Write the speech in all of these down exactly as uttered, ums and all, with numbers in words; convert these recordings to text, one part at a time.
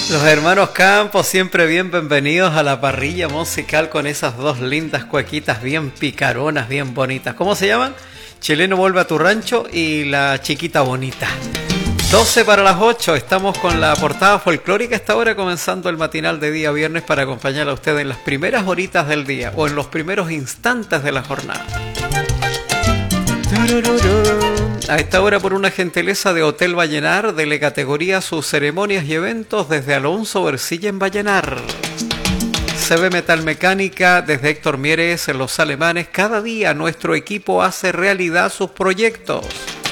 Los hermanos Campos, siempre bien bienvenidos a la parrilla musical con esas dos lindas cuequitas bien picaronas, bien bonitas. ¿Cómo se llaman? Chileno vuelve a tu rancho y La Chiquita Bonita. doce para las ocho, estamos con la portada folclórica. Esta hora comenzando el matinal de día viernes para acompañar a usted en las primeras horitas del día o en los primeros instantes de la jornada. A esta hora, por una gentileza de Hotel Vallenar, dele categoría a sus ceremonias y eventos desde Alonso Bercilla en Vallenar. C B Metalmecánica desde Héctor Mieres en Los Alemanes. Cada día nuestro equipo hace realidad sus proyectos.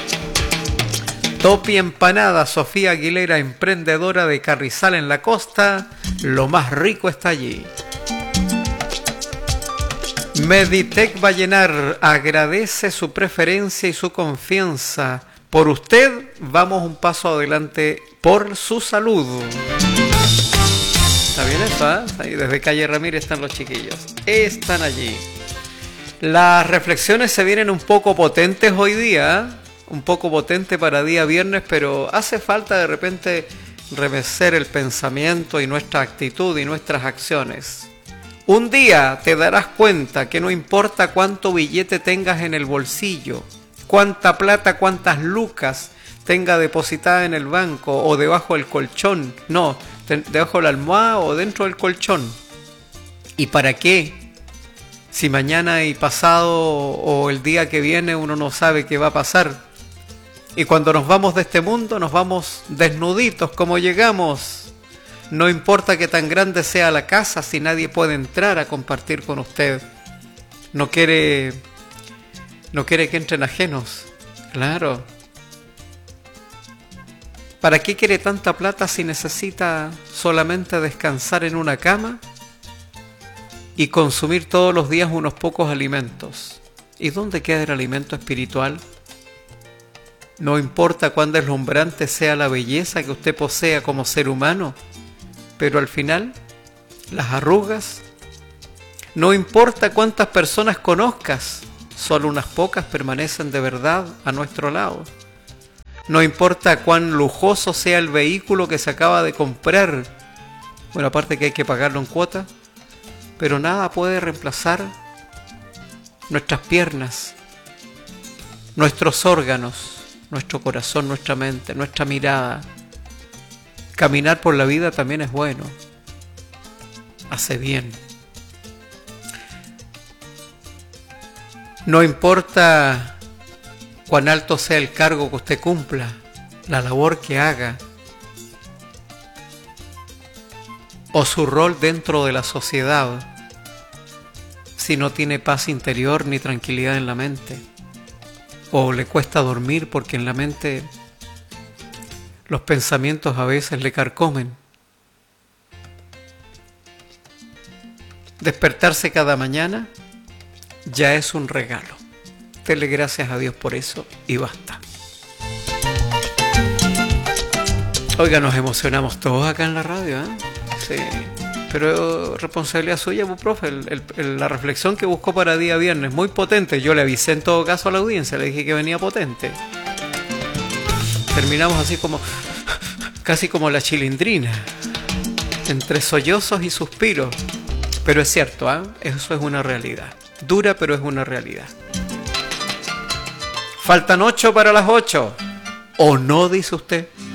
Topi Empanada, Sofía Aguilera, emprendedora de Carrizal en la costa. Lo más rico está allí. Meditec Vallenar agradece su preferencia y su confianza. Por usted, vamos un paso adelante por su salud. ¿Está bien eso? ¿Eh? Ahí desde Calle Ramírez están los chiquillos. Están allí. Las reflexiones se vienen un poco potentes hoy día. ¿eh? Un poco potente para día viernes, pero hace falta de repente remecer el pensamiento y nuestra actitud y nuestras acciones. Un día te darás cuenta que no importa cuánto billete tengas en el bolsillo, cuánta plata, cuántas lucas tenga depositada en el banco o debajo del colchón, no, debajo de la almohada o dentro del colchón. ¿Y para qué? Si mañana y pasado o el día que viene uno no sabe qué va a pasar. Y cuando nos vamos de este mundo nos vamos desnuditos como llegamos. No importa que tan grande sea la casa si nadie puede entrar a compartir con usted. No quiere, no quiere que entren ajenos. Claro. ¿Para qué quiere tanta plata si necesita solamente descansar en una cama y consumir todos los días unos pocos alimentos? ¿Y dónde queda el alimento espiritual? No importa cuán deslumbrante sea la belleza que usted posea como ser humano, pero al final, las arrugas, no importa cuántas personas conozcas, solo unas pocas permanecen de verdad a nuestro lado. No importa cuán lujoso sea el vehículo que se acaba de comprar, bueno, aparte que hay que pagarlo en cuota, pero nada puede reemplazar nuestras piernas, nuestros órganos, nuestro corazón, nuestra mente, nuestra mirada. Caminar por la vida también es bueno. Hace bien. No importa cuán alto sea el cargo que usted cumpla, la labor que haga, o su rol dentro de la sociedad, si no tiene paz interior ni tranquilidad en la mente, o le cuesta dormir porque en la mente los pensamientos a veces le carcomen. Despertarse cada mañana ya es un regalo. Dele gracias a Dios por eso y basta. Oiga, nos emocionamos todos acá en la radio, ¿eh? Sí. Pero responsabilidad suya, pues, profe. El, el, el, la reflexión que buscó para día viernes, muy potente. Yo le avisé en todo caso a la audiencia, le dije que venía potente. Terminamos así como, casi como la chilindrina, entre sollozos y suspiros. Pero es cierto, ¿eh? Eso es una realidad. Dura, pero es una realidad. Faltan ocho para las ocho. ¿O no, dice usted?